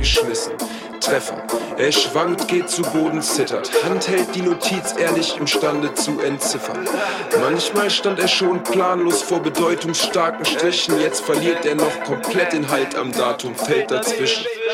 geschmissen. Treffer. Er schwankt, geht zu Boden, zittert. Hand hält die Notiz ehrlich imstande zu entziffern. Manchmal stand er schon planlos vor bedeutungsstarken Strichen. Jetzt verliert er noch komplett den Halt am Datum, fällt dazwischen.